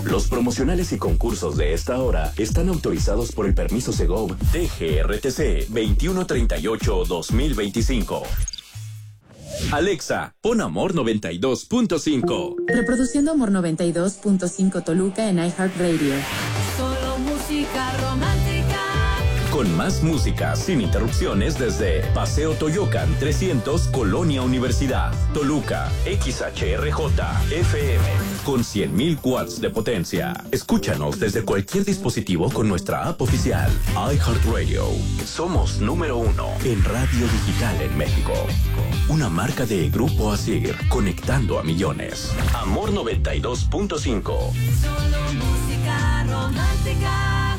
Los promocionales y concursos de esta hora están autorizados por el permiso Segov DGRTC 2138-2025. Alexa, pon Amor 92.5. Reproduciendo Amor 92.5 Toluca en iHeartRadio. Solo música romántica. Con más música sin interrupciones desde Paseo Toyocan 300, Colonia Universidad, Toluca, XHRJ, FM, con 100.000 watts de potencia. Escúchanos desde cualquier dispositivo con nuestra app oficial, iHeartRadio. Somos número 1 en radio digital en México. Una marca de Grupo Asir, conectando a millones. Amor 92.5. Solo música romántica.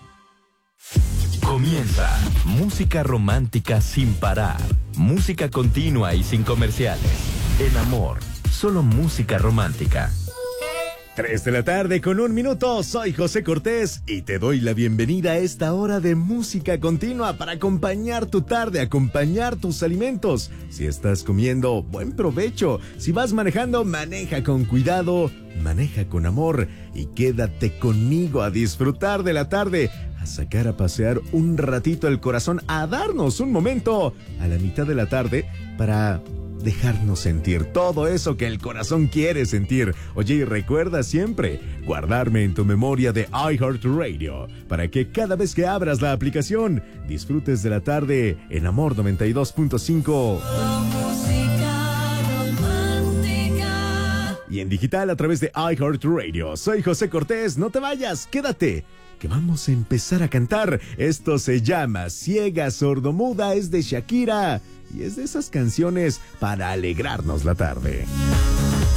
Comienza Música Romántica sin parar. Música continua y sin comerciales. En Amor, solo música romántica. 3 de la tarde con 1 minuto, soy José Cortés y te doy la bienvenida a esta hora de música continua para acompañar tu tarde, acompañar tus alimentos. Si estás comiendo, buen provecho. Si vas manejando, maneja con cuidado, maneja con amor y quédate conmigo a disfrutar de la tarde, a sacar a pasear un ratito el corazón, a darnos un momento a la mitad de la tarde para dejarnos sentir todo eso que el corazón quiere sentir. Oye, y recuerda siempre guardarme en tu memoria de iHeartRadio para que cada vez que abras la aplicación disfrutes de la tarde en Amor 92.5 y en digital a través de iHeartRadio. Soy José Cortés, no te vayas, quédate, que vamos a empezar a cantar. Esto se llama Ciega Sordomuda, es de Shakira y es de esas canciones para alegrarnos la tarde.